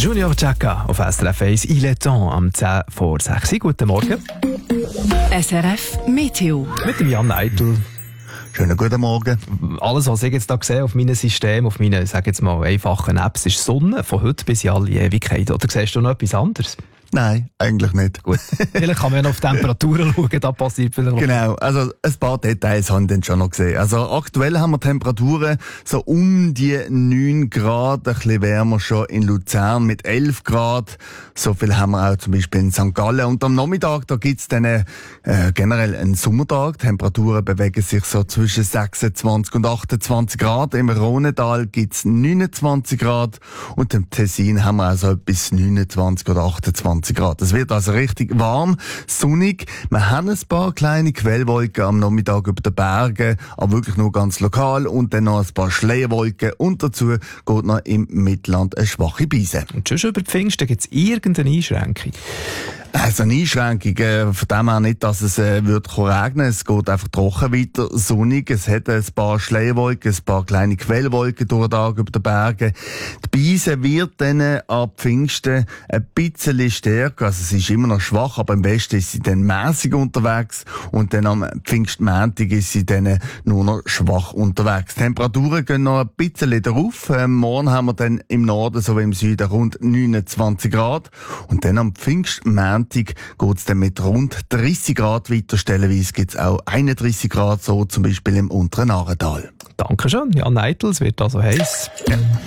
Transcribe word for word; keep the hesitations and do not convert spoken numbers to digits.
Junior Chaka auf S R F eins, Il est temps, am zehn vor sechs. Guten Morgen. S R F Meteo. Mit dem Jan Eitel. Schönen guten Morgen. Alles, was ich jetzt hier sehe auf meinem System, auf meinen, sag jetzt mal, einfachen Apps, ist Sonne von heute bis in alle Ewigkeit. Oder siehst du noch etwas anderes? Nein, eigentlich nicht. Gut. Vielleicht kann man ja noch auf die Temperaturen schauen, da passiert vielleicht noch. Genau, also ein paar Details haben wir dann schon noch gesehen. Also aktuell haben wir Temperaturen so um die neun Grad, ein bisschen wärmer schon in Luzern mit elf Grad. So viel haben wir auch zum Beispiel in Sankt Gallen. Und am Nachmittag, da gibt's dann äh, generell einen Sommertag. Die Temperaturen bewegen sich so zwischen sechsundzwanzig und achtundzwanzig Grad. Im Rhonedal gibt's neunundzwanzig Grad und im Tessin haben wir also bis neunundzwanzig oder achtundzwanzig Grad. Es wird also richtig warm, sonnig. Wir haben ein paar kleine Quellwolken am Nachmittag über den Bergen, aber wirklich nur ganz lokal. Und dann noch ein paar Schleierwolken. Und dazu geht noch im Mittelland eine schwache Brise. Und schon über die Pfingsten gibt es irgendeine Einschränkung? Also eine Einschränkung, äh, von dem her nicht, dass es äh, wird regnen. Es geht einfach trocken weiter, sonnig. Es hat ein paar Schleierwolken, ein paar kleine Quellwolken durch den Tag über den Bergen. Die Brise wird dann äh, ab Pfingsten ein bisschen stärker. Also sie ist immer noch schwach, aber im Westen ist sie dann mäßig unterwegs. Und dann am Pfingstmontag ist sie dann äh, nur noch schwach unterwegs. Die Temperaturen gehen noch ein bisschen darauf. Äh, morgen haben wir dann im Norden sowie im Süden rund neunundzwanzig Grad. Und dann am Pfingstmontag geht es dann mit rund dreissig Grad weiter. Stellenweise gibt es auch einunddreissig Grad, so zum Beispiel im unteren Arental. Dankeschön, Jan Eitel, es wird also heiß. Ja.